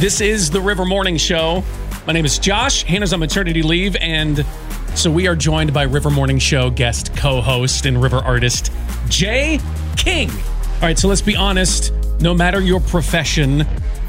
This is the River Morning Show. My name is Josh. Hannah's on maternity leave, and so we are joined by River Morning Show guest co-host and river artist, Jay King. All right, so let's be honest. No matter your profession,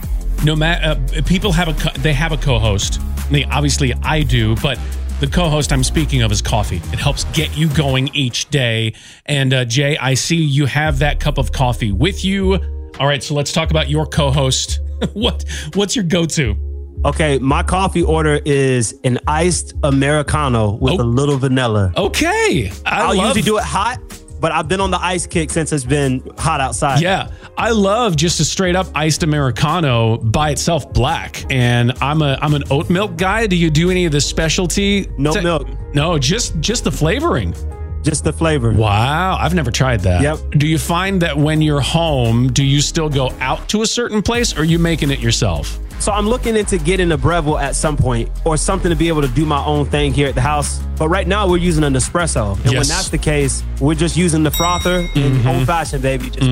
people have a co-host. Obviously, I do, but the co-host I'm speaking of is coffee. It helps get you going each day. And Jay, I see you have that cup of coffee with you. All right, so let's talk about your co-host. What's your go-to? Okay, my coffee order is an iced Americano with a little vanilla. Okay. I'll usually do it hot, but I've been on the ice kick since it's been hot outside. Yeah, I love just a straight up iced Americano by itself, black. And I'm an oat milk guy. Do you do any of the specialty? No milk. No, just the flavoring. Just the flavor. Wow, I've never tried that. Yep. Do you find that when you're home, do you still go out to a certain place, or are you making it yourself? So I'm looking into getting a Breville at some point, or something to be able to do my own thing here at the house. But right now we're using an espresso. And when that's the case, we're just using the frother and old fashioned, baby. Just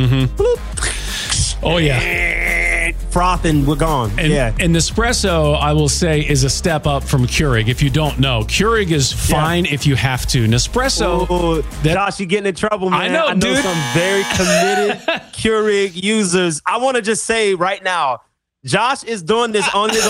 bloop. Oh yeah. Froth and we're gone. And Nespresso, I will say, is a step up from Keurig. If you don't know, Keurig is fine if you have to. Nespresso. Josh, you're getting in trouble, man. I know, dude. Some very committed Keurig users. I want to just say right now, Josh is doing this on his own.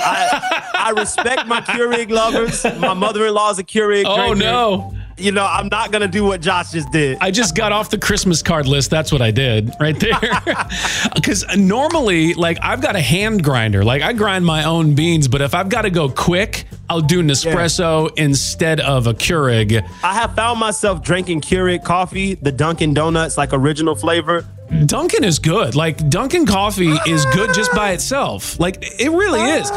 I respect my Keurig lovers. My mother-in-law is a Keurig drinker. Oh, no. You know, I'm not going to do what Josh just did. I just got off the Christmas card list. That's what I did right there. Because normally, like, I've got a hand grinder. Like, I grind my own beans, but if I've got to go quick, I'll do Nespresso instead of a Keurig. I have found myself drinking Keurig coffee, the Dunkin' Donuts, like original flavor. Dunkin' is good. Like, Dunkin' coffee is good just by itself. Like, it really is.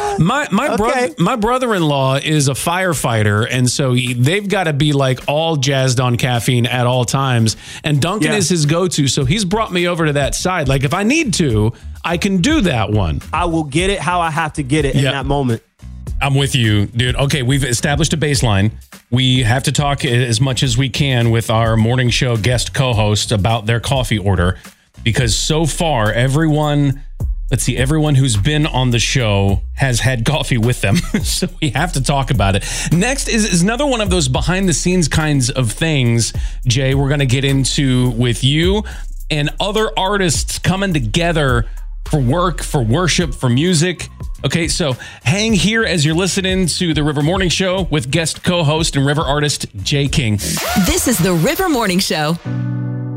My brother-in-law is a firefighter, and so they've got to be like all jazzed on caffeine at all times. And Dunkin' is his go-to, so he's brought me over to that side. Like, if I need to, I can do that one. I will get it how I have to get it in that moment. I'm with you, dude. Okay, we've established a baseline. We have to talk as much as we can with our morning show guest co-host about their coffee order. Because so far, everyone who's been on the show has had coffee with them. So we have to talk about it. Next is another one of those behind-the-scenes kinds of things, Jay, we're going to get into with you and other artists coming together for work, for worship, for music. Okay, so hang here as you're listening to the River Morning Show with guest co-host and river artist Jay King. This is the River Morning Show.